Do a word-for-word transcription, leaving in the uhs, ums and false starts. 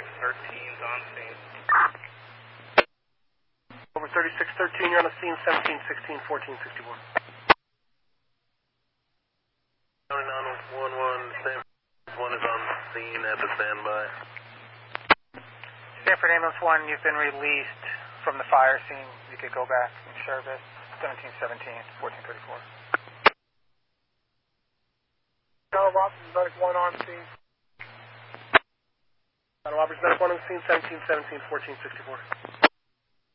thirty-six thirteen's on scene. Over thirty-six thirteen, you're on the scene, seventeen sixteen, fourteen sixty-four. nine one one, one is on scene at the standby. Stanford Ambulance one, you've been released from the fire scene. You could go back in service, seventeen seventeen, fourteen thirty-four. Battle Roberts, Medic one on scene. Battle Roberts, Medic one on scene, seventeen seventeen, fourteen sixty-four.